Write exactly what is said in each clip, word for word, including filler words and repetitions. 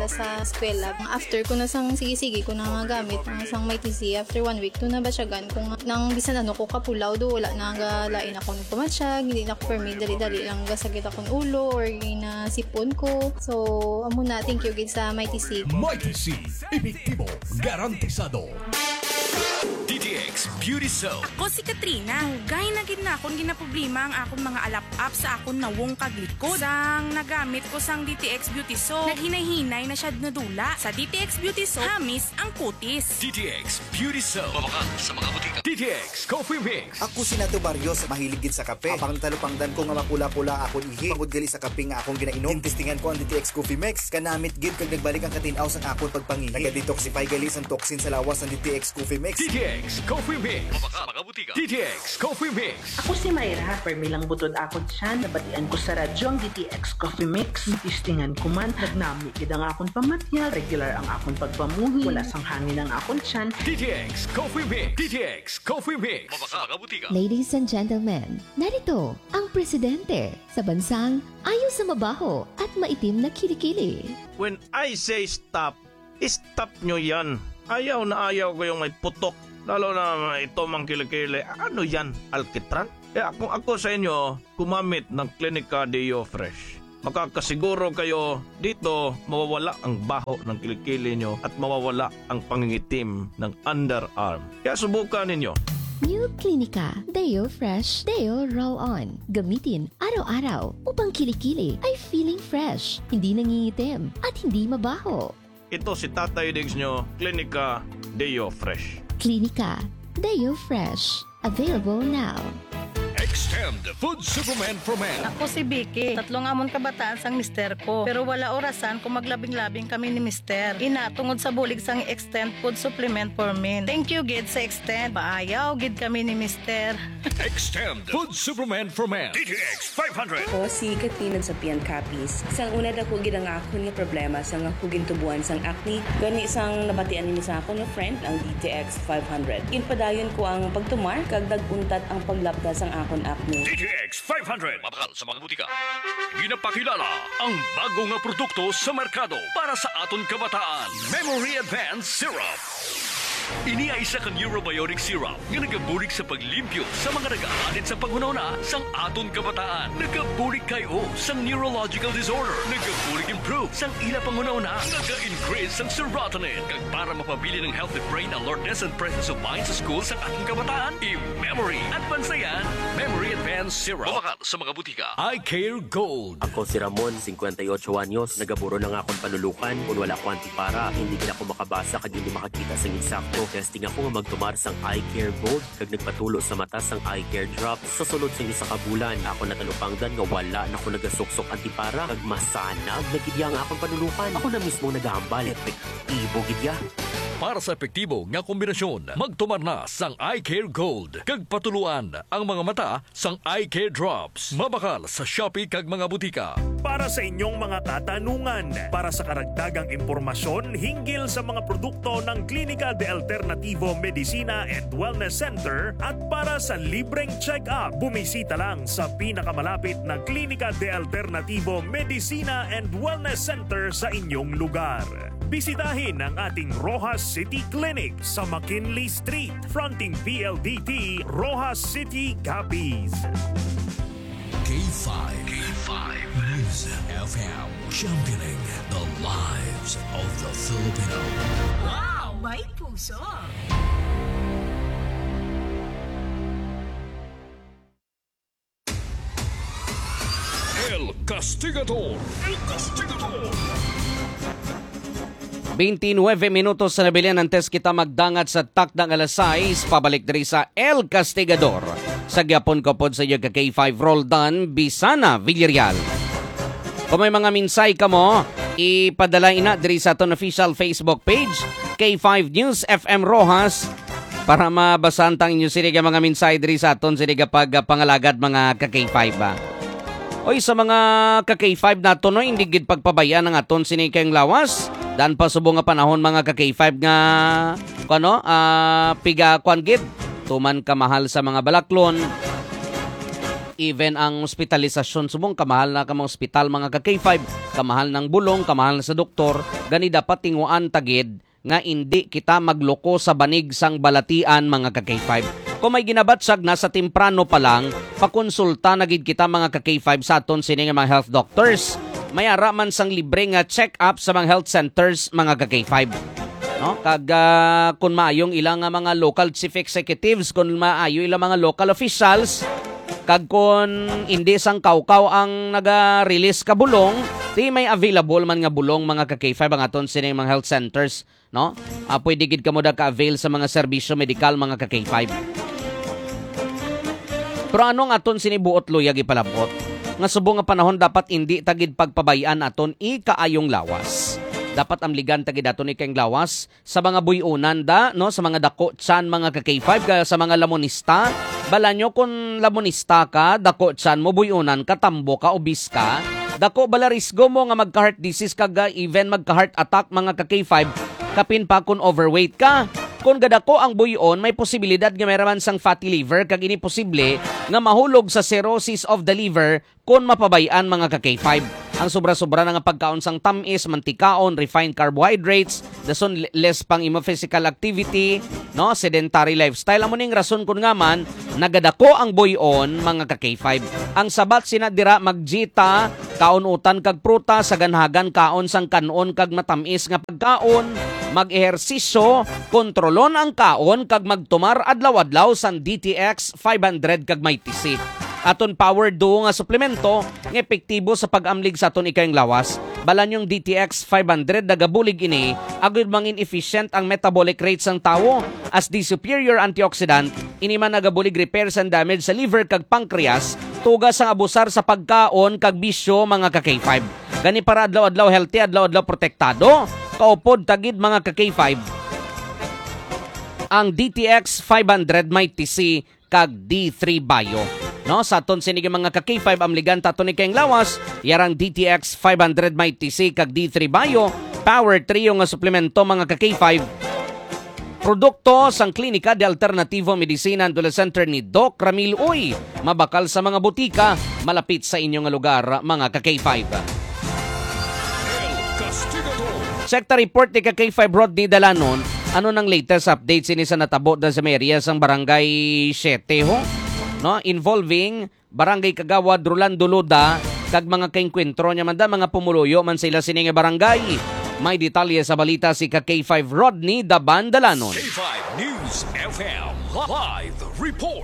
sa eskwela. After ko na sang sige-sige ko na nga gamit ang sang may T C, after one week to na basyagan kung nang bisan ano ko kapulaw do wala na nga lain ako ng pumatsyag, hindi na ko permit dali-dali lang gasagit akong ulo or na sipon ko. So amo na, thank you gid sa may T C. May T C, epektibo, garantisado. D T X Beauty Soap. Ako si Katrina. Hugay na gid na akong ginaproblema ang akong mga alap-up sa akong nawong kaglikod. Sang nagamit ko sang D T X Beauty Soap, naghinay-hinay na siya nadula. Sa D T X Beauty Soap, hamis ang kutis. D T X Beauty Soap. Mabakal sa mga butika. D T X Coffee Mix. Ako si Nato Barrios, mahiligid sa kape. Apang talupangdan ko nga mapula-pula akong ihi. Pagod gali sa kape nga akong ginainom. Tintistingan ko ang D T X Coffee Mix. Kanamit gid kag nagbalik ang katinaw sang akong pagpangihi. Naga-detoxify gali sang toxin sa lawas ng D T X Coffee Mix. D T X Coffee Mix. Mabakal mga butika. D T X Coffee Mix. Ako si Mayra, permilang butod akon siya, nabatian ko sa radyo ang D T X Coffee Mix. Tistingan ko man, nagnami gid ang akon pamatya, regular ang akon pagpamuhi, wala sang hangin ang akon tiyan. D T X Coffee Mix. D T X Coffee Mix. Mabakal mga butika. Ladies and gentlemen, narito ang presidente sa bansang ayaw sa mabaho at maitim na kilikili. When I say stop, stop nyo yan. Ayaw na ayaw ko yung may putok. Lalo na ito mang kilikili. Ano yan? Alkitran? Kaya kung ako sa inyo, kumamit ng Clinica Deo Fresh. Makakasiguro kayo dito mawawala ang baho ng kilikili nyo at mawawala ang pangingitim ng underarm. Kaya subukan ninyo. New Clinica Deo Fresh Deo Roll-On. Gamitin araw-araw upang kilikili ay feeling fresh, hindi nangingitim at hindi mabaho. Ito si Tatay Diggs nyo, Clinica Deo Fresh. Clinica Deo Fresh. Available now. Extend Food Superman for Men. Ako si Vicky. Tatlong amon kabataan sang mister ko. Pero wala orasan kung maglabing-labing kami ni mister. Ina, tungod sa bulig sang Extend Food Supplement for Men. Thank you, gid sa Extend. Paayaw, gid kami ni mister. Extend Food Superman for Men. D T X five hundred. Ako si Katrina sa Pian Capis. Sang una dako gid ang akon nga problema sang ako gintubuan sang acne. Gani sang nabatian ni sa akon nga friend ang D T X five hundred. Inpadayon ko ang pagtumar kag daguntat ang paglapda sang akon acne. D T X five hundred. Mabakal sa mga butika. Ginapakilala ang bago nga produkto sa merkado para sa aton kabataan. Memory Advanced Syrup. Ini ay isa ka neurobiotic syrup nga nagabulig sa paglimpyo sa mga nag-aalit sa panghunahuna sang aton kabataan. Nagabulig kayo sang neurological disorder. Nagabulig improve sang ila panghunahuna. Naga-increase sang serotonin. Kag para mapabili ng healthy brain alertness and presence of mind sa school sa ating kabataan. I-Memory Advanced yan. Memory Advanced Syrup. Mabakal sa mga butika. I Care Gold. Ako si Ramon, fifty-eight anyos. Nagaburo na nga akong panulukan. Kung wala ko antipara, hindi na ako makabasa kag hindi makakita sa insakto. Testing ako nga magtumar sang Eye Care Gold kag nagpatulo sa mata sang Eye Care Drops. Sa sulod sa isa ka bulan, ako natalupangdan nga wala na ako nagasuksok antipara kag masanag nagidya nga akong panulukan. Ako na mismo nagahambal. Epektibo gidya. Para sa epektibo nga kombinasyon, magtumar na sang Eye Care Gold. Kag patuluan ang mga mata sang Eye Care Drops. Mabakal sa Shopee kag mga butika. Para sa inyong mga katanungan, para sa karagdagang impormasyon hinggil sa mga produkto ng Klinika de Alternativo Medicina and Wellness Center at para sa libreng check-up, bumisita lang sa pinakamalapit na Klinika de Alternativo Medicina and Wellness Center sa inyong lugar. Bisitahin ang ating Rojas City Clinic sa McKinley Street, fronting P L D T, Rojas City, Capiz. K five. K five. Music F M. Championing the lives of the Filipino. Wow! May puso! El Castigador. El Castigador. twenty-nine minutos sa nabilian antes kita magdangat sa takdang alas sais, pabalik diri sa El Castigador. Sa gyapon ko pod sa iyo ka K five Roldan, Bisana, Villarreal. Kung may mga minsay ka mo, ipadala ina diri sa aton official Facebook page, K five News F M Rojas, para mabasahan tang inyo sila mga minsay diri sa aton sila pag pangalagad mga ka K five ba. Oy, sa mga ka K five nato no, hindi gid pagpabayaan ang aton sinikang lawas. Dan pa subong nga panahon mga ka K five nga kuno uh, piga kwan gid tuman kamahal sa mga balaklon. Even ang hospitalisasyon subong kamahal na ka mga ospital mga ka K five, kamahal ng bulong, kamahal na sa doktor, gani dapat tinguan tagid nga hindi kita magloko sa banig sang balatian mga ka K five. Kung may ginabatsag na sa temprano pa lang, pakonsulta na gid kita mga ka K five sa aton sini nga mga health doctors. Mayara man sang libre nga check-up sa mga health centers mga ka K five. No? Kag uh, kung maayong ilang nga mga local chief executives, kung maayo ilang mga local officials, kag kung hindi sang kaukaw ang naga-release ka bulong, di may available man nga bulong mga ka K five ang aton sini mga health centers, no? Uh, pwede gid kamo da ka-avail sa mga serbisyo medikal mga ka K five. Pero anong aton sinibuot luyag ipalabot? Nga subong nga panahon dapat hindi tagid pagpabayaan aton ikaayong lawas. Dapat amligan tagid aton ikaayong lawas sa mga buyonan da, no, sa mga dako tsan mga ka K five, kaya sa mga lamonista. Bala nyo kung lamonista ka, dako tsan mo, buyonan ka, tambo ka, obis ka, dako bala risgo mo nga magka-heart disease ka, even magka-heart attack mga ka K five, kapin pa kung overweight ka. Kung gadako ang buyon, may posibilidad nga mayroon sang fatty liver, kag ini posible nga mahulog sa cirrhosis of the liver kung mapabayan mga ka K five. Ang sobra-sobra na nga pagkaon sang tamis, mantikaon, refined carbohydrates, dason less pang imo physical activity, no, sedentary lifestyle. Amo ning rason kun nga man nagadako ang buyon mga ka K five. Ang sabat sinadira magjita, kaunutan kag pruta, sa ganhagan kaon sang kanon kag matamis nga pagkaon, mag-ehersisyo, kontrolon ang kaon kag magtumar adlaw-adlaw sang D T X five hundred kag may tisik. Aton power duo nga suplemento nga epektibo sa pag-amlig sa aton ikayong lawas. Balan yung D T X five hundred nagabulig ini agud mangin efficient ang metabolic rate sang tawo as the superior antioxidant ini man nagabulig repairs and damage sa liver kag pancreas, tugas ang abusar sa pagkaon kag bisyo mga ka K five. Gani para adlaw-adlaw healthy, adlaw-adlaw protektado, kaupod tagid mga ka K five. Ang D T X five hundred may T C kag D three Bio. No, sa aton sinige mga ka K five amligan taton ni kayong lawas, yarang D T X five hundred may T C kag D three Bio, Power Trio nga suplemento mga ka K five. Produkto sang Klinika de Alternativo Medicina and Center ni Doc Ramil Uy, mabakal sa mga butika, malapit sa inyong lugar mga ka K five. Sekta report ni ka K five Rodney Dalanon, ano nang latest update sini sa natabo da sa area sang barangay seven ho? No, involving barangay Kagawad, Rolando Loda, kag mga kainkwentro niya man da, mga pumuluyo man sila sini nga barangay. May detalye sa balita si ka K five Rodney Daban Dalanon. K five News F M Live Report.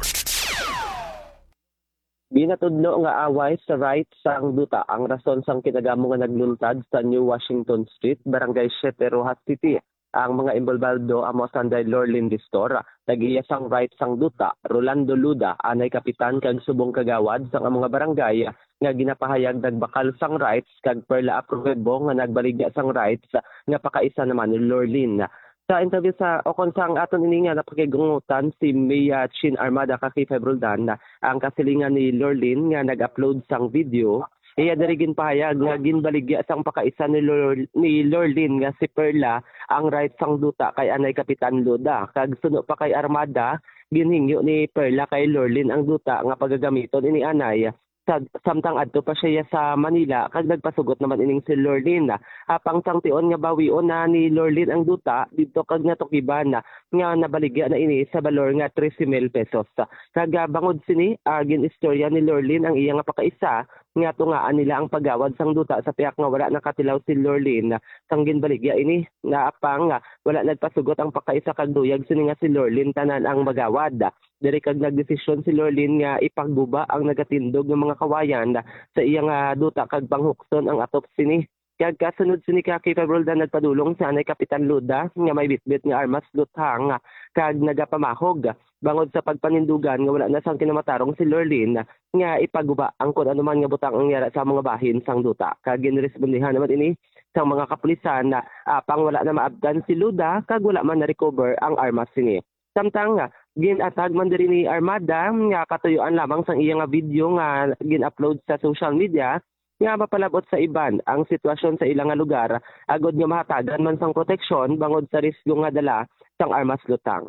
Binatudlo nga away sa right sang duta ang rason sang kinagamo nga nagluntad sa New Washington Street, barangay seven, Rojas City. Ang mga imbolbaldo amo sanday Lorlin Distor, nagiya sang right sang duta, Rolando Luda, anay kapitan kag subong kagawad sang mga barangay nga ginapahayag nagbakal sang rights kag Perla Aprobebo nga nagbaligya sang rights nga pakaisa naman ni Lorlin. Sa interview sa okon sang aton ini nga napakigungutan si Mia Chin Armada ka K five Roldan, ang kasilingan ni Lorlin nga nag-upload sang video. Iya darigin pahayag nga ginbaligya sang pakaisa ni, Lor- ni Lorlin nga si Perla ang right sang duta kay anay kapitan Luda. Kag suno pa kay Armada, ginhingyo ni Perla kay Lorlin ang duta nga pagagamiton ini anay. Samtang adto pa siya sa Manila kag nagpasugot naman ining si Lorlin. Apang sang tion nga bawion na ni Lorlin ang duta didto kag natukiban na nga nabaligya na ini sa balor nga thirty mil pesos. Kag bangod sini agin istorya ni Lorlin ang iya nga pakaisa nga tungaan nila ang pagawad sang duta sa tiyak nga wala nakatilaw si Lorlin sang ginbaligya ini nga apang wala nagpasugot ang pakaisa kag duyag sini nga si Lorlin tanan ang magawad. Diri kag nagdesisyon si Lorlin nga ipagguba ang nagatindog ng mga kawayan sa iyang uh, duta kag panghukson ang atop sini. Kag kasunod sini ka K five Roldan nagpadulong sa anay Kapitan Luda nga may bitbit nga armas luthang kag nagapamahog bangod sa pagpanindugan nga wala na sang kinamatarong si Lorlin nga ipagguba ang kun anuman nga butang ang yara sa mga bahin sang duta. Kag ginrespondihan naman ini sa mga kapulisan na apang wala na maabdan si Luda kag wala man na-recover ang armas sini. Samtang nga ginatag man diri ni Armada nga katuyuan lamang sang iya nga video nga gin-upload sa social media nga mapalabot sa iban ang sitwasyon sa ilang nga lugar agod nga mahatagan man sang proteksyon bangod sa risgo nga dala sang armas lutang.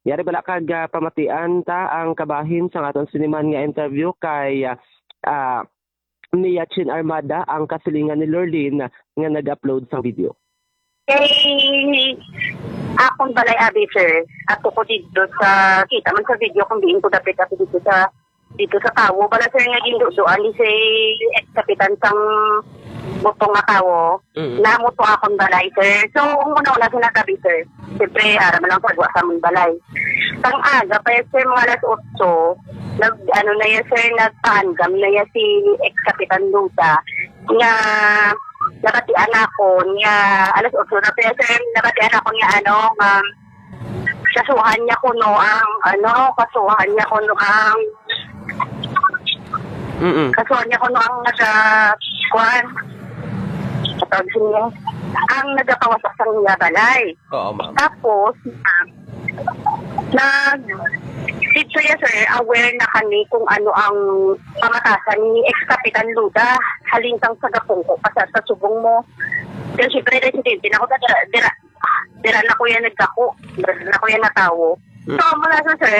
Yari bala kag uh, pamatian ta ang kabahin sa aton siniman nga interview kay uh, uh, ni Yachin Armada ang kasilingan ni Lorlin nga nag-upload sa video. Kay akong balay abi sir, ato ko dito sa kita man sa video kung diin ko dapat ako dito sa dito sa tawo. Bala sir nga ginduduan ni si ex-kapitan sang moto nga tawo. Mm-hmm. Na moto akong balay sir. So una-una sinagabi sir. Siyempre, aram lang pagwa sa mong balay. Tang aga pa sir, mga alas otso, nag, ano na yan sir, nagpaanggam na yan si ex-kapitan Luda. Nga, nakatian ako, nga, alas otso na pa sir, nakatian ako nga, ano, um, kasuhan niya ko no, ang, ano, kasuhan niya ko no, ang, Mm-mm. kasuhan niya ko no, ang nasa, kuhan, katawag siya, ang nagkapawasak sa nga balay. Oo, ma'am. Tapos, uh, nag, dito ya sir, aware na kami kung ano ang pamatasan ni ex-kapitan Luda, halintang sa gapungko, kasi sa subong mo. Kaya siyempre, residente na ako, dira, dira, dira na ko yan nagdako, dira na ko yan natawo. So, mula sa sir,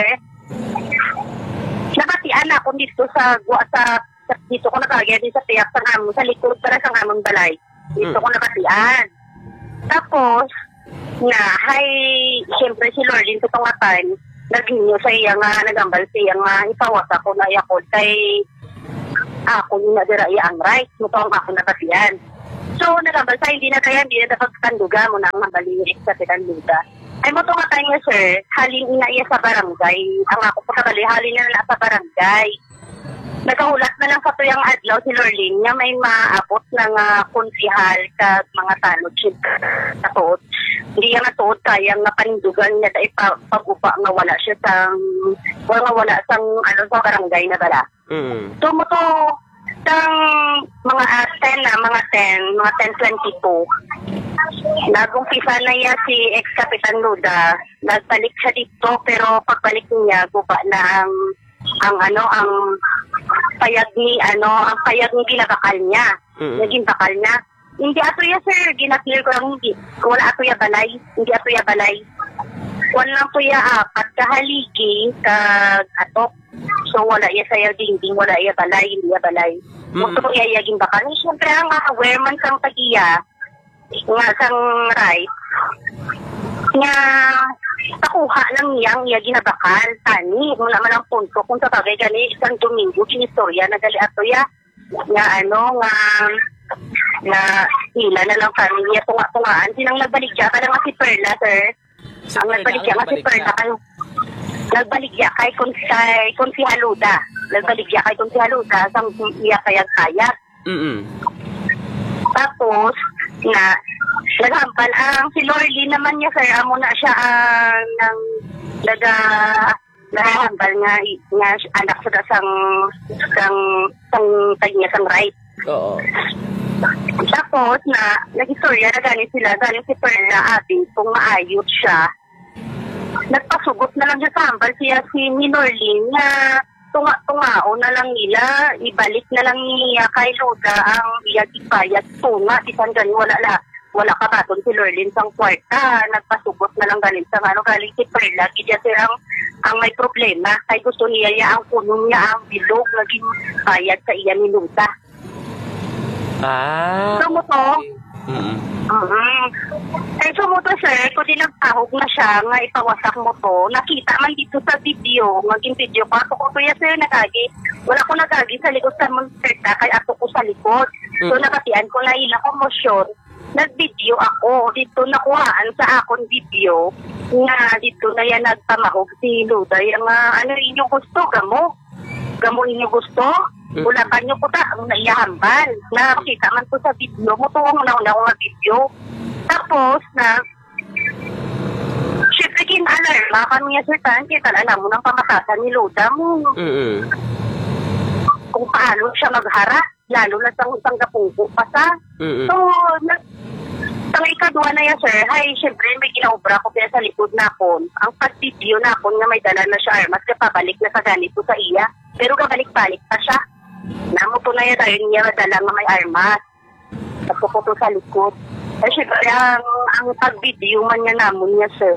nakatian ako dito sa, sa, sa dito ko nakagaya din sa tiyak sa ngamon, sa likod para sa ngamon balay. Dito ko nakatian. Tapos, na, hay, siyempre si Lorlin sa tungatan, naghinyo sa iya nga, nagambal sa iya nga, ipawas ako na iyakod kay ako na dira iya ang right, mutong ako nakatian. So, nagambal sa hindi na kaya, hindi na dapat kanduga mo na ang mabali yung ex-kapitan Luda. Ay mo nga tayo nga sir, halin ina iya sa barangay, ang ako po kabali, halin na na sa barangay. Nagkahulat na lang sa tuyang adlaw si Lorlin nga may maabot ng uh, konsihal kag mga tanod siya sa tuot. Hindi nga tuot kaya nga panindugan niya dahil pag-upa nga wala siya sang wala wala sang ano sa barangay na bala. Mm. So mo to sang mga uh, ten na mga ten, mga ten twenty-two. Nagumpisa na niya si ex-kapitan Luda. Nagbalik siya dito pero pagbalik niya guba na ang ang ano ang payag ni ano ang payag ni ginabakal niya. Mm-hmm. Naging bakal na. Hindi ato ya sir, ginaklir ko lang hindi. Wala ato ya balay, hindi ato ya balay. Wala lang to ya apat kahaligi kag atok. So wala ya sayo dingding, wala ya balay, hindi ya balay. Mo mm-hmm. to ya yaging bakal. Siyempre ang aware man sang tagiya nga sang right. Nga takuha lang niyang iya ginabakal, tani, mo naman ang punto kung sa bagay gani isang Domingo, kinistorya na gali ato ya, nga ano, nga, nga ila na lang kami niya tunga-tungaan, sinang nagbaligya ka lang nga si Perla, sir, si ang nagbaligya nga si Perla, kayo, nagbaligya kay kay Konsihaluda, nagbaligya kay Konsihaluda, sang iya kayag-kayag. Mm-hmm. Tapos, na, naghampal ang si Lorlin naman niya sir amo na siya ang uh, nang naga naghampal nga nga anak sa sang sang sang tanya sang right. Oo. Tapos na nagistorya na gani sila gani si Perla abi kung maayot siya. Nagpasugot na lang siya sa hambal siya si Lorlin nga tunga-tungao na lang nila, ibalik na lang niya kay Luda ang iyag-ipayag tunga, isan gani wala la, wala ka baton si Lorlin sang kwarta, nagpasugot na lang galing sa ano, galing si Perla, kaya siya ang, ang may problema, kay gusto niya niya ang punong niya ang bilog, naging bayad sa iya ni Luda. Ah. So mo to, mm-hmm. Mm-hmm. Eh, so mo to sir, kung di nagtahog na siya, nga ipawasak mo to, nakita man dito sa video, maging video ko, ako ko to ya sir, nagagi, wala ko nagagi sa likod sa monsterta, kaya ako ko sa likod. Mm-hmm. So nakatian ko na ilang komosyon, nag-video ako, dito nakuhaan sa akong video, nga dito na yan nagpamahog si Luda, yung uh, ano inyong gusto, gamo? Gamo inyong gusto? Wala pa nyo po ta, ang naiyahambal. Nakakita man po sa video mo, tuwang una-una ko nga video. Tapos, na, syempre kin-alarma kami nga sir, kita alam mo ng pamatasan ni Luda mo. Mm-hmm. Kung paano siya maghara, lalo na sa tanggapungko pa sa. Mm-hmm. So, nag, ang ikadwa na yan sir, hay, syempre may ginaobra ko kaya sa likod na ako. Ang pag-video na ako nga may dala na siya armas, kaya pabalik na sa ganito sa iya. Pero kabalik-balik pa siya. Namuto na yan dahil niya dala nga may armas. Nagpuputo sa likod. Eh syempre, ang, ang pag-video man niya namon niya sir,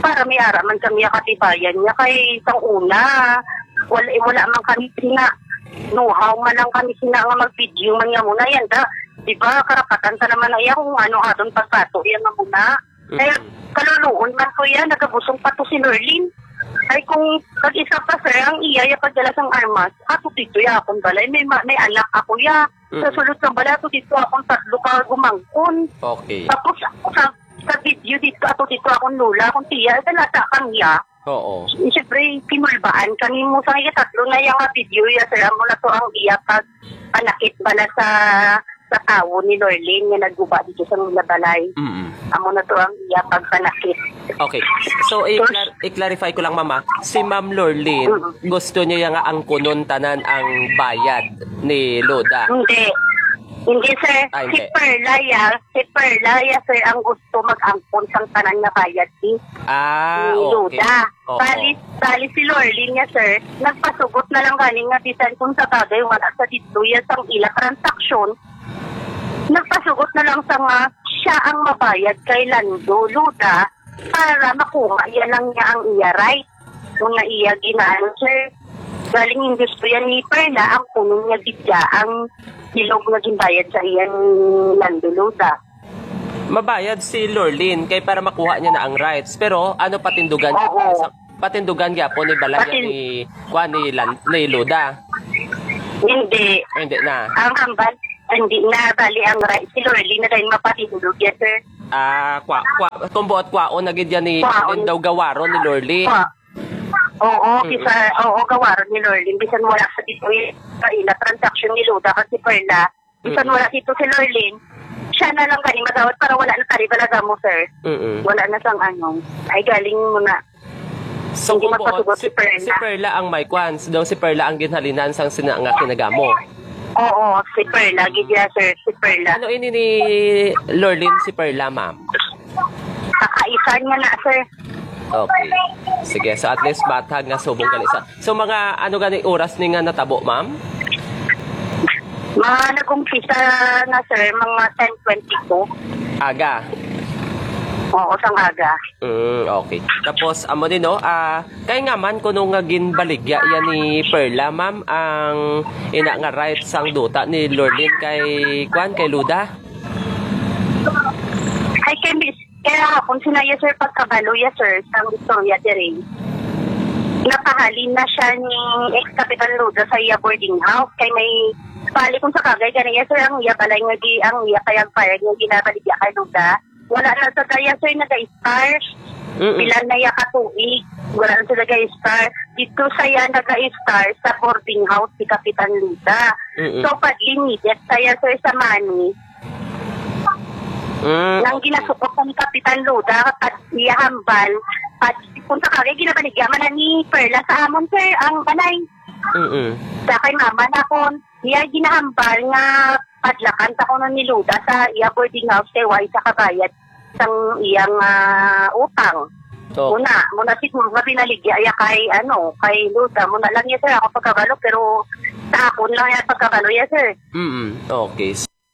para may ara man kami katibayan niya kay isang una wala wala man kami sina know-how man lang kami sina nga mag-video man nga muna yan da di ba karapatan ta naman ay kung ano aton pagpato yan nga muna kaya kaluluon man ko yan nagabusong pa to si Norlin ay kung pag-isa pa sir ang iya ya pagdala sang armas ato dito ya akong balay may may anak ako ya sa sulod ng balay ato dito akong tatlo ka gumangkon okay tapos sa sa video dito ato dito akong lula akong tiya dalata kang ya oo siyempre pinulbaan kami mo sa iya tatlo na yung video ya sir amo na to ang iya pag panakit bala sa sa tao ni Norlin nga nagguba dito sa mga balay mm amo na to ang iya pag panakit okay so i-clar- i-clarify ko lang mama si Ma'am Lorlin mm-hmm. gusto niya nga ang kunon tanan ang bayad ni Loda hindi Hindi, sir. Ah, si hindi. Perlaya, si Perlaya, sir, ang gusto mag-angkon sang tanan na bayad ni Ah, ni okay. Loda. Oo. Bali, bali si Lorlin niya, sir, nagpasugot na lang galing nga bisan kung sa bagay wala sa dito yan sang ila transaksyon. Nagpasugot na lang sa nga siya ang mabayad kay Lando Loda para makuha iya lang niya ang iya right. Kung nga iya ginaan, sir, galing industriya ni Perla, ang punong niya bigla ang ilog na ginbayad sa iyan Lando Loda. Mabayad si Lorlin kay para makuha niya na ang rights. Pero ano patindugan niya? Patindugan niya po ni Balaya Patin- ni Juan ni, Lan, ni Loda. Hindi. Hindi na. Ang hambal, hindi na bali ang right. Si Lorlin na dahil mapatindog yan, sir. Ah, kwa, kwa, tumbuot kwaon na gid yan ni Kwaon. din daw gawaro ni Lorlin. Kwa. Oo, bisa, oo, gawaran ni Lorlin. Bisan wala sa dito yung ila transaction ni Loda kasi Perla. Bisan wala dito si Lorlin. Siya na lang kani madawat para wala na tari balaga mo, sir. Mm-mm. Wala na sang ano. Ay galing mo na. So Hindi kung magpasugot si, si Perla. si Perla ang may kwans, daw si Perla ang ginhalinan sang sina nga kinagamo. Oo, si Perla, gidya, sir, si Perla. Ano ini ni Lorlin si Perla, ma'am? Kakaisan niya na, sir. Okay. Sige, so at least batag nga subong kalisa. So mga ano gani oras ni nga natabo, ma'am? Mga nag-umpisa na, sir, mga ten twenty-two. Aga. Oo, sang aga. Mm, okay. Tapos amo din no, ah kay nga man kuno nga ginbaligya yan ni Perla, ma'am, ang ina nga right sang duta ni Lorlin kay Kwan kay Luda. Ay, kay Miss, kaya kung sinaya, sir, pagkabalo ya, sir, sa Victoria Terrain. Napahalin na siya ni ex-Kapitan Luda sa iya boarding house. Kay may pali kung sa kagay, ganyan, sir, ang iya balay nga di, ang iya kayang fire nga ginabaligya kay Luda. Wala na sa kaya, sir, nag-star. Pilan na iya katuig. Wala na sa nag-star. Dito saya nag-star sa boarding house si Kapitan Luda. Mm-mm. So, pag limited saya, sir, sa money, Mm. nang ginasukot ni Kapitan Loda at iya hambal at kung sa kagay ginabaligyaman na ni Perla sa amon, sir, ang balay. Mm. Sa kay mama na kon, iya ginahambal nga padlakan sa kuno ni Loda sa iya boarding house kay Wai sa kabayad sang iyang uh, utang. So, Muna, muna si mga pinaligya iya kay ano, kay Loda. Muna lang niya, sir, ako pagkabalo, pero sa akon lang yan pagkabalo ya, sir. mm. Okay.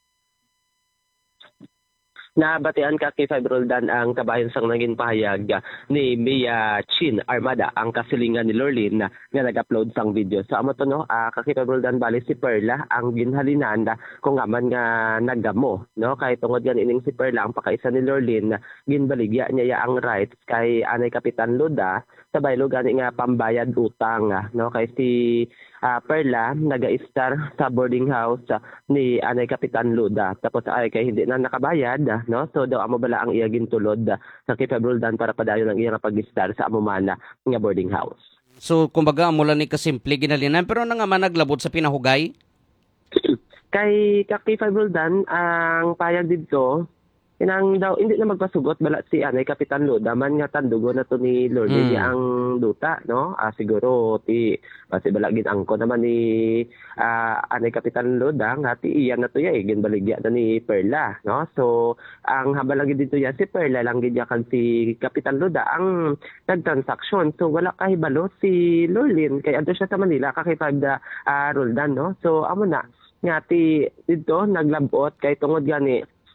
Nabatian ka kay Five Roldan ang kabayan sang naging pahayag ni Mia Chin Armada ang kasilingan ni Lorlin na, nga nag-upload sang video. So amo to no, uh, kay Five Roldan bali si Perla ang ginhalinan na kung aman nga nagamo, no, kay tungod yan ining si Perla ang pakaisa ni Lorlin na ginbaligya niya ya ang rights kay anay Kapitan Loda sa baylo gani nga pambayad utang, no, kay si uh, Perla naga-star sa boarding house uh, ni anay Kapitan Loda tapos ay kay hindi na nakabayad, no, so daw amo bala ang iya gintulod uh, sa kay Roldan para padayon ang iya pag-star sa amo man nga boarding house. So kumbaga amo lang ni kasimple ginhalinan pero nang man naglabot sa pinahugay. Kay kay Five Roldan ang payag didto inang daw hindi na magpasugot bala si anay Kapitan Loda man nga tandugo na to ni Lorlin Mm. ang duta, no, ah, siguro ti kasi bala gid angko naman ni ah, anay Kapitan Loda nga ti iyan na to ya eh, ginbaligya na ni Perla, no, so ang habala gid dito ya si Perla lang gid ya kag si Kapitan Loda ang nagtransaksyon, so wala kahibalo si Lorlin kay adto siya sa Manila kay Five uh, Roldan, no, so amo na nga ti dito naglabot kay tungod gani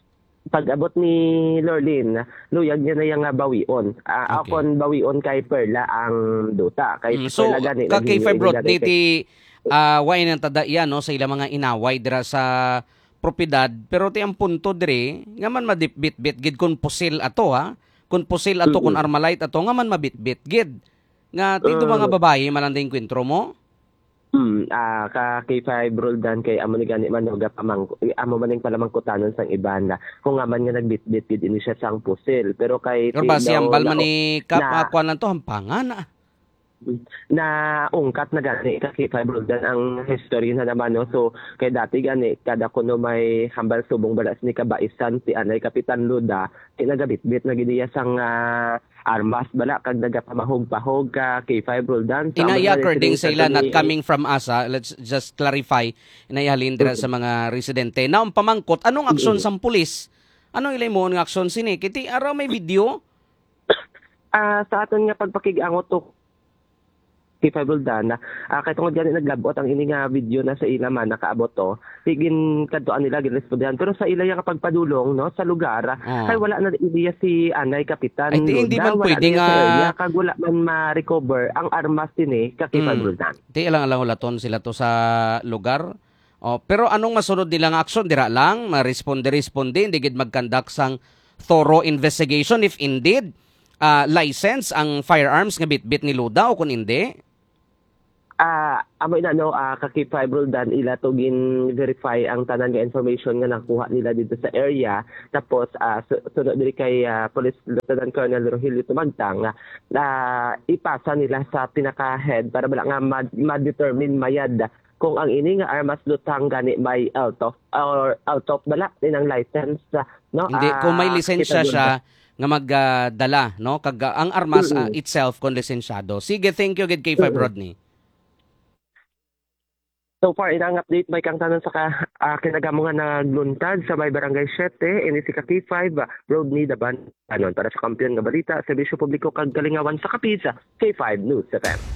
pag-abot ni Lorlin, luyag niya na yung nga bawion. Uh, Okay. Akon bawion kay Perla ang duta. Kay Mm, so, Perla gani. ka kay naging- Febro, gani di kay- ti uh, way nang tada yan, no, sa ilang mga inaway dira sa propiedad, pero ti ang punto dire, nga man madipbit-bit gid kun pusil ato ha, kun pusil ato, kun Mm-mm. armalite ato, nga man mabitbit gid. Nga tito Uh, mga babae, malanding kwentro mo? Hmm, ah ka K five Roldan kay amo ni gani man nga pamang amo maning palamangkutanon sang iban na kung nga man nga nagbitbit gid ini siya sang pusil pero kay Or ba ti- siyang daw- balman na- ni Kap, na- uh, kuwan lang to, hampangan ah. na ungkat na gani ka K five Roldan ang history na naman no so kay dati gani kada kuno may hambal subong balas ni kabaisan ti anay Kapitan Luda kinagabitbit na gidiya sang ah, armas bala kag nagapamahog-pahog ka K five Roldan. So, Inaya ang mga according sa ila, residente not ni- coming from us, ah, let's just clarify, inayahalin dira sa mga residente. Naong pamangkot, anong aksyon sang pulis? Anong ilay mo nga aksyon sini? Kiti, araw may video? Ah, sa aton nga pagpakigangot to K five Roldan, ah kay tungod gani naglabot ang ini nga video na sa ila man nakaabot to. Tigin kadtuan nila girespondan pero sa ila nga pagpadulong no sa lugar Ah. kay wala na iya si Anay Kapitan. Ay, di- hindi man Wala pwede niya nga- sa area, kag wala man ma-recover ang armas din ka K five Mm. Roldan. Di ilang-alang ulaton sila to sa lugar. Oh, pero anong masunod nilang aksyon? Dira lang, ma-responde-responde, hindi gid mag-conduct sang thorough investigation if indeed ah, license ang firearms nga bit-bit ni Luda o kung hindi. Ah, amo ina no ah, ka K five Roldan ila to gin verify ang tanan nga information nga nakuha nila dito sa area tapos ah, su- sunod diri kay ah, Police Lieutenant Colonel Rogelio Tumagtang na ah, ipasa nila sa pinaka head para bala nga mad- ma-determine mayad kung ang ini nga armas lutang gani may out of or out of bala inang license ah, no. Hindi, kung may Ah, lisensya kita siya doon. nga magdala, no? Kag ah, ang armas ah, Mm-mm. itself kung lisensyado. Sige, thank you gid kay Five Mm-mm. Rodney. So far, inang update may kang tanon sa ka, uh, kinagamo nga nagluntad sa may barangay Siete, ini si K five, uh, Road ni Daban, anon, para sa kampiyon nga balita, serbisyo publiko kag kalingawan sa Kapisa, K five News F M.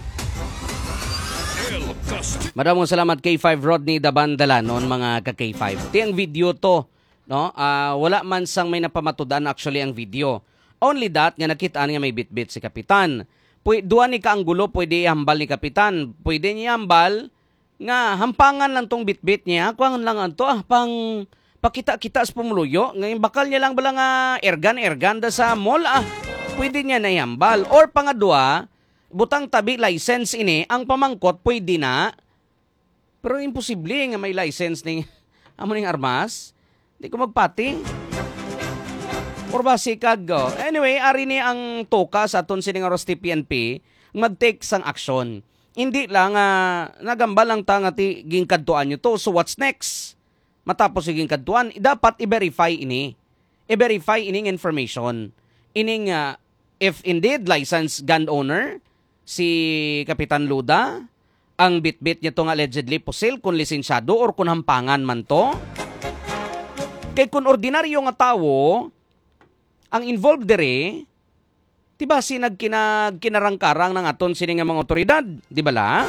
Maraming salamat K five Rodney Dabandala noon mga ka K five. Ti ang video to, no? Ah, wala man sang may napamatudan actually ang video. Only that nga nakitaan nga may bitbit si kapitan. Pwede duwa ni kaanggulo pwede ihambal ni kapitan. Pwede niya hambal nga hampangan lang tong bitbit niya. Kuang lang anto ah pang pakita-kita sa pumuluyo. Ngayon bakal niya lang bala nga ergan ergan da sa mall ah. Pwede niya na ihambal or pangadua butang tabi license ini ang pamangkot pwede na. Pero imposible nga may license ning amo ning armas. Di ko magpati. Or basikag. Oh. Anyway, ari ni ang toka sa aton sining oras ti P N P mag-take sang aksyon. Hindi lang uh, nagambal lang ta nga ti gingkadtuan nyo to. So what's next? Matapos yung gingkadtuan, dapat i-verify ini. I-verify ining information. Ining uh, if indeed licensed gun owner si Kapitan Luda, ang bitbit niya to nga allegedly pusil kung lisensyado or kung hampangan man to. Kay kung ordinaryo nga tawo, ang involved dere, diba si nagkinag kinarangkarang ng aton sini nga mga otoridad, di ba la?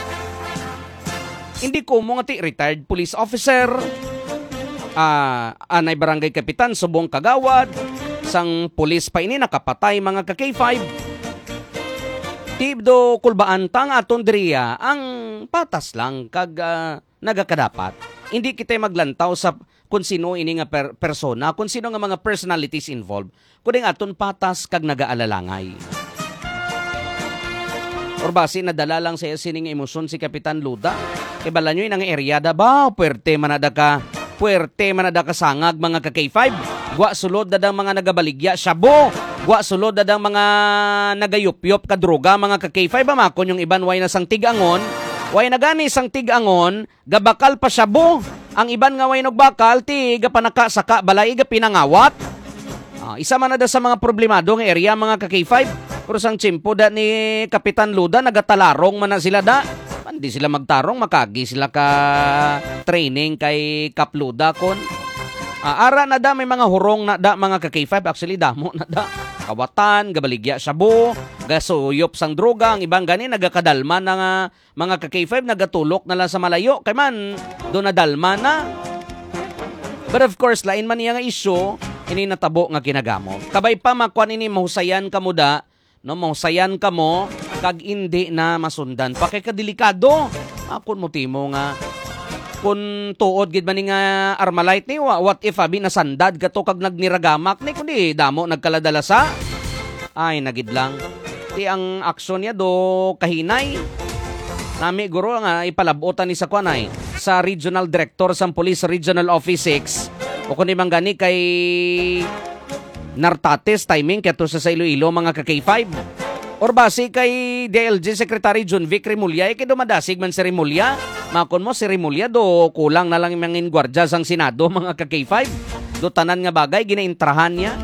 Hindi ko mo nga ti retired police officer, ah, anay barangay kapitan, subong kagawad, sang police pa ini nakapatay mga ka K five. Tibdo kulbaan tang aton diriya ang patas lang kag uh, nagakadapat. Hindi kita maglantaw sa kung sino ini nga per- persona, kung sino nga mga personalities involved, kundi aton patas kag nagaalalangay. Or basi nadala lang sa sining emosyon si Kapitan Luda. Kay bala nyo inang eryada ba, puwerte manada ka, puwerte manada ka sangag mga ka K five. Gwa sulod dadang mga nagabaligya, syabo. Gwa sulod dadang mga nagayup-yup ka droga mga ka K five. Amakon yung iban way na sang tigangon, way na gani sang tigangon, gabakal pa syabo. Ang iban nga way nagbakal, ti gapanaka saka balay ga pinangawat. Ah, isa man na da sa mga problemado ng area mga ka K five. Pero sang tsimpo da ni Kapitan Luda, nagatalarong man na sila da. Hindi sila magtarong, makagi sila ka training kay Kap Luda kon. Ah, ara na da, may mga hurong na da mga ka K five. Actually, damo na da. Kawatan, gabaligya syabo, gasuyop sang droga. Ang ibang gani, nagakadalma na nga mga ka K five, nagatulok na lang sa malayo. Kay man, doon nadalma na. But of course, lain man niya nga issue, ini natabo nga kinagamo. Kabay pa makuan ini mahusayan ka mo da, no, mahusayan ka mo, kag hindi na masundan. Pa kay kadelikado, akon mo timo nga, kung tuod gid man ni nga Armalite ni, what if abi nasandad ka to kag nagniragamak ni, kundi damo nagkaladalasa. Ay, nagid lang. Di ang aksyon niya do kahinay. Nami guro nga ipalabutan ni sa kwanay sa Regional Director sa Police Regional Office six. O kundi man gani kay Nartates timing kato sa Iloilo mga ka K five. Or base kay D L G Secretary John Vic Remulla, eh, kay dumadasig man si Remulla. Makon mo si Remulla do kulang na lang mangin gwardya sang Senado mga ka K five. Do tanan nga bagay ginaintrahan niya.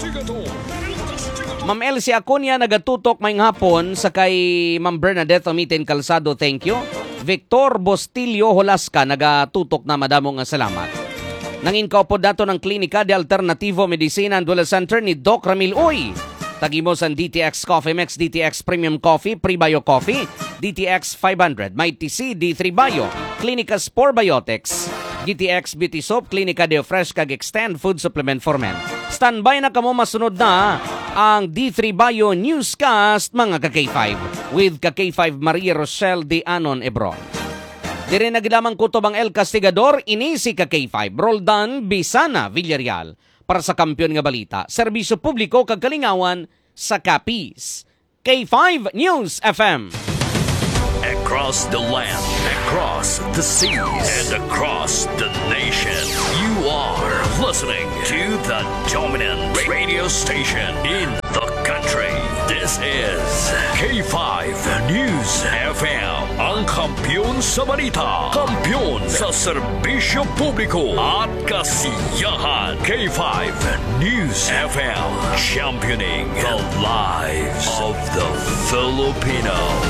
Ma'am Elsie Acuña nagatutok may hapon sa kay Ma'am Bernadette Omitin Calzado, thank you. Victor Bostilio Holasca nagatutok na madamo nga salamat. Nangin kaupod dato ng Klinika de Alternativo Medicina and Wellness Center ni Doc Ramil Uy. Tagimos ang D T X Coffee Mix, D T X Premium Coffee, Prebio Coffee, D T X five hundred, May T C, D three Bio, Klinika Spore Biotics, D T X Beauty Soap, Klinika Deo Fresh kag Extend Food Supplement for Men. Standby na kamo masunod na ang D three Bio Newscast mga ka K five with ka K five Maria Rochelle de Anon Ebron. Dire nagilamang kutubang El Castigador, inisi ka K five, Roldan Bisana Villarreal. Para sa kampiyon nga balita, serbisyo publiko kag kalingawan sa Capiz. K five News F M. Across the land, across the seas, and across the nation, you are listening to the dominant radio station in the country. This is K five News F M, ang kampiyon sa balita, kampiyon sa serbisyo publiko at kasiyahan. K five News F M, championing the lives of the Filipino.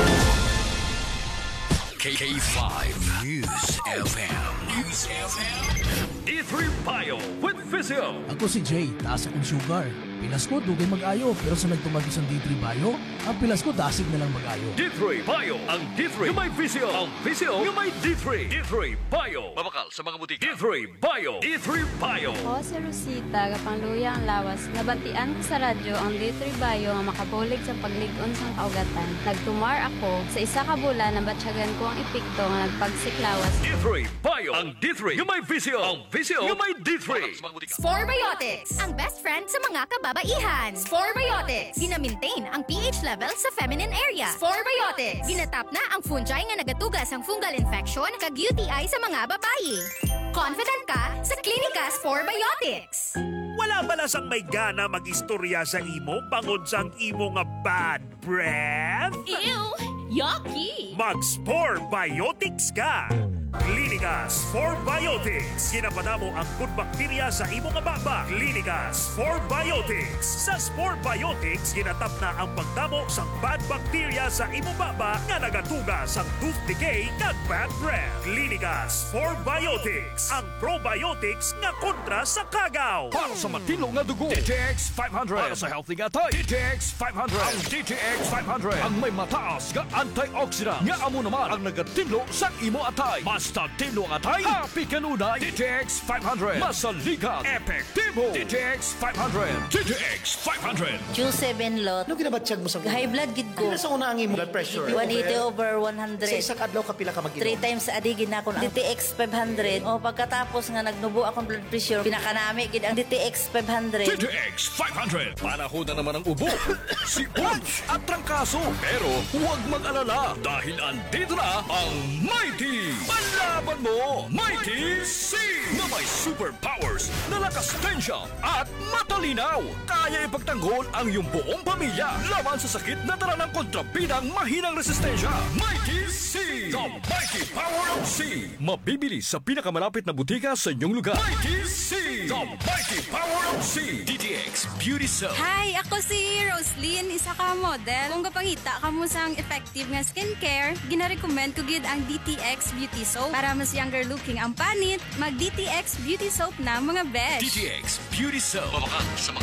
K five News F M. News F M. D three Bio with Physio. Ako si Jay, taas akong sugar. Pilas ko, dugay mag-ayo. Pero sa nagtumagi sa D three Bio, ang pilas ko, dasig na lang mag-ayo. D three Bio, ang D three yung may Physio. Ang Physio yung may D three. D three Bio. Mabakal sa mga butika. D three Bio. D three Bio. Ako si Rosita, kapangluya ang lawas. Nabantian ko sa radyo ang D three Bio ang makabulig sa pagligon sang kaugatan. Nagtumar ako sa isa ka bulan na batsyagan ko ang epekto nga nagpagsiklawas. D three Bio. Ang D three yung may Physio. Ang Physio yung may D three. Spore Biotics, ang best friend sa mga kababaihan. Spore Biotics, gina-maintain ang pH level sa feminine area. Spore Biotics, ginatap na ang fungi nga nagatugas ang fungal infection kag U T I sa mga babae. Confident ka sa Klinika Spore Biotics. Wala bala sang may gana mag-istorya sa imo bangod sang imo nga bad breath? Ew! Yucky! Mag-Spore Biotics ka! Klinika Spore Biotics. Ginapadamo ang good bacteria sa imong nga baba. Klinika Spore Biotics. Sa Spore Biotics, ginatap na ang pagdamo sa bad bacteria sa imong baba nga nagatuga sa tooth decay kag bad breath. Klinika Spore Biotics. Ang probiotics nga kontra sa kagaw. Para sa matino nga dugo, D T X five hundred. Para sa healthy nga tay, D T X five hundred. Ang D T X five hundred ang may mataas nga antioxidant nga amo naman ang nagatinlo sa imo atay. Basta tinlo ang atay, happy kanunay. D T X five hundred. Masaligan, epektibo. D T X five hundred. D T X five hundred. Q seven lot. Ano ginabatsyag mo sa mga? High blood gid ko. Ano sa una ang imo blood pressure? one eighty over one hundred. Sa isang adlaw kapila ka mag-inom? Three times a day gid na ako. D T X five hundred. O pagkatapos nga nagnubo akong blood pressure, pinakanami gid ang D T X five hundred. D T X five hundred. Panahon na naman ang ubo, si Punch at trangkaso. Pero huwag mag-alala dahil andito na ang Mighty. Panlaban mo, Mighty C! Na may superpowers na lakas tensya at matalinaw. Kaya ipagtanggol ang iyong buong pamilya laban sa sakit na dala ng kontrabidang mahinang resistensya. Mighty C! The Mighty Power of C! Mabibili sa pinakamalapit na butika sa inyong lugar. Mighty C! The Mighty Power of C! D T X Beauty Soap. Hi, ako si Roslyn, isa ka model. Kung kapangita ka mo sang effective nga skincare, gina-recommend ko gid ang D T X Beauty Soap. Para mas younger looking ang panit, mag-D T X Beauty Soap na mga besh. D T X Beauty Soap. Mabakal sa mga butika.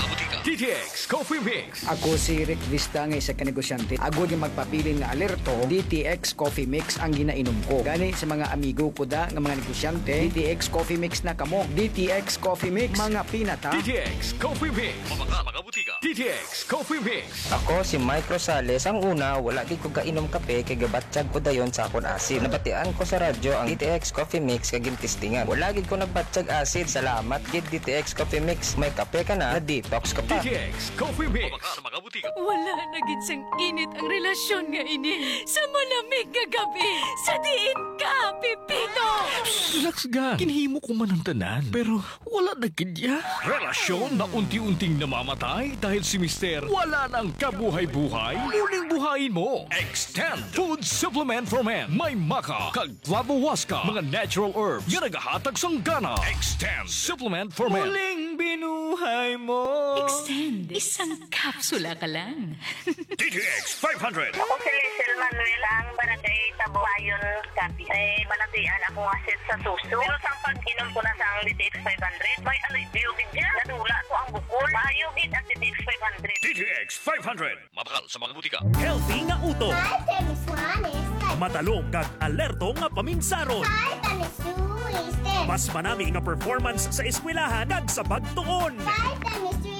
D T X Coffee Mix. Ako si Rick Vista nga isa ka negosyante. Agod nga magpapili nga alerto, D T X Coffee Mix ang ginainom ko. Gani sa mga amigo ko da nga mga negosyante, D T X Coffee Mix na kamo. D T X Coffee Mix, mga pinata. D T X Coffee Mix. Mga mga butika. D T X Coffee Mix. Ako si Mike Rosales. Ang una, wala gid ko kainom kape kay gabatsyag ko dayon sa akon asid. Nabatian ko sa radyo ang D T X Coffee Mix kay gintistingan. Wala gid ko nagbatsyag asid. Salamat gid D T X Coffee Mix. May kape ka na, na detox ka pa. D T X Coffee Mix. Mga butika. Wala na gid sang init ang relasyon nga ini. Sa malamig nga gabi, sa diin ka, Pipito. Relax ga. Kinhimo ko man ang tanan, pero wala na kidya. Relasyon na unti-unting namamatay dahil si Mister wala nang kabuhay-buhay. Muling buhayin mo. Extend Food Supplement for Men. May maka, kag flavowaska, mga natural herbs yan nagahatag sang gana. Extend Supplement for Men. Muling binuhay mo. Extend. Isang kapsula ka lang. D T X five hundred. Ako si Lizel Manuel, ang barangay Tabuayon, Capi. Ay, banatian ako nga set sa suso. Pero sa pag-inom ko na sa ang D T X five hundred, may alay-biogid dyan. Nadula ko ang bukol. Mayogid ang D T X five hundred. D T X five hundred. Mabakal sa mga butika. Healthy nga uto. Hi, Tennis Juanes. Matalong kag alerto nga paminsaron. Hi, Tennis Luis. Mas manami nga performance sa eskwelahan kag sa pagtuon. Hi, Tennis Luis.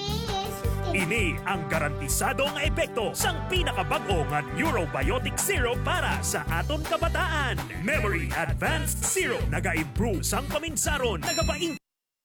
Ini ang garantisado nga epekto sang pinakabag-o nga Neurobiotic Syrup para sa aton kabataan. Memory Advanced Syrup naga-improve sang paminsaron, nagapaing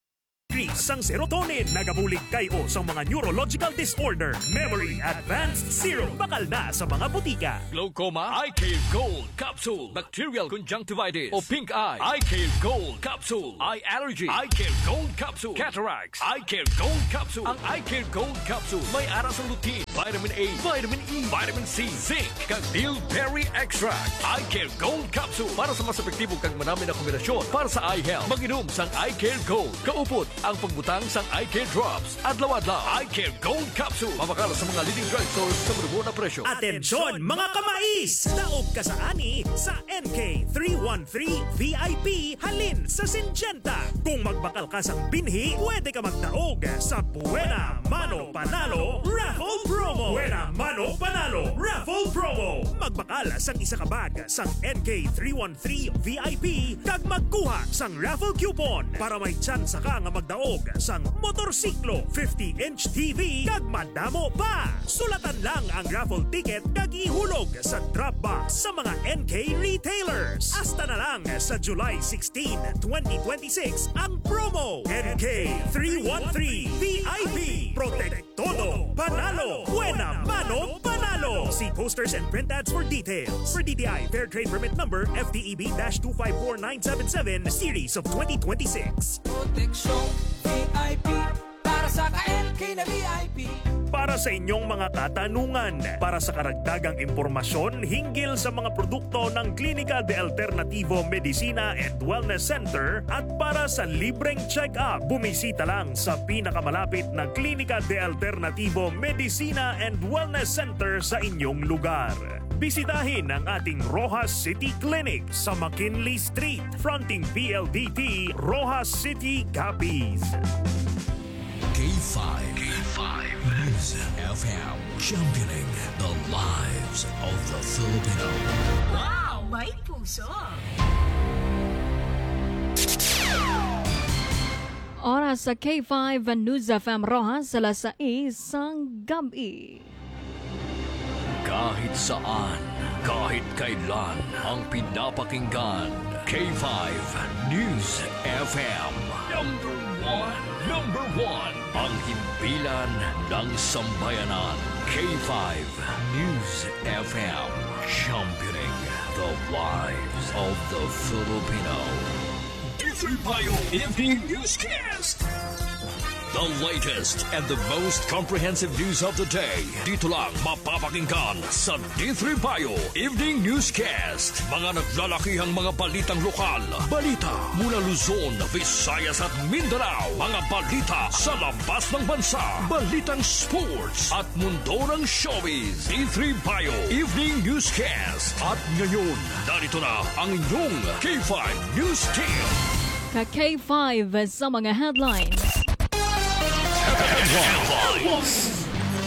sang serotonin, nagabulig kayo sa mga neurological disorder. Memory Advanced Syrup, bakal na sa mga butika. Glaucoma, Eye Care Gold Capsule, Bacterial Conjunctivitis o Pink Eye, Eye Care Gold Capsule, Eye Allergy, Eye Care Gold Capsule, Cataracts, Eye Care Gold Capsule. Ang Eye Care Gold Capsule may aras ang lutein, vitamin A, vitamin E, vitamin C, zinc, kag bilberry extract. Eye Care Gold Capsule para sa mas epektibo kag marami na kombinasyon para sa eye health. Mag-inom sang Eye Care Gold. Kaupot ang pagbutang sang Eye Care Drops. Adlaw-adlaw, Eye Care Gold Capsule. Mabakala sa mga leading drugstores sa marubo na presyo. Atensyon mga kamais! Daog ka sa ani sa N K three one three V I P halin sa Syngenta. Kung magbakal ka sang binhi, pwede ka magdaog sa Buena Mano Panalo Raffle Promo. Buena Mano Panalo Raffle Promo. Magbakal sang isa ka bag sang N K three one three V I P kag magkuha sang raffle coupon para may chance ka nga magdaog sang motorsiklo, fifty inch T V kag madamo pa. Sulatan lang ang raffle ticket kag ihulog sa drop box sa mga N K retailers. Hasta na lang sa July sixteenth, twenty twenty-six ang promo. N K three one three V I P. Protect todo. Panalo. Buena Mano Panalo. See posters and print ads for details. For D T I Fair Trade Permit Number F T E B two five four nine seven seven Series of twenty twenty-six. Protection V I P para sa ka-N K na V I P. Para sa inyong mga katanungan, para sa karagdagang impormasyon hinggil sa mga produkto ng Klinika de Alternativo Medicina and Wellness Center at para sa libreng check-up, bumisita lang sa pinakamalapit na Klinika de Alternativo Medicina and Wellness Center sa inyong lugar. Bisitahin ang ating Rojas City Clinic sa McKinley Street, fronting P L D T, Rojas City, Capiz. K five. K five. News F M. Championing the lives of the Filipino. Wow! May puso! Oras sa K five News F M Rojas sa alas sais ng gabi. Kahit saan, kahit kailan, ang pinapakinggan. K five News F M. Number one. Number one. Ang himpilan ng sambayanan. K five News F M. Championing the lives of the Filipino. D three Bio Evening Newscast. The latest and the most comprehensive news of the day. Dito lang mapapakinggan sa D three Bio Evening Newscast. Mga naglalakihang mga balitang lokal. Balita mula Luzon, Visayas at Mindanao. Mga balita sa labas ng bansa. Balitang sports at mundo ng showbiz. D three Bio Evening Newscast. At ngayon, narito na ang inyong K five News Team. Ka K five sa mga headlines. Headlines.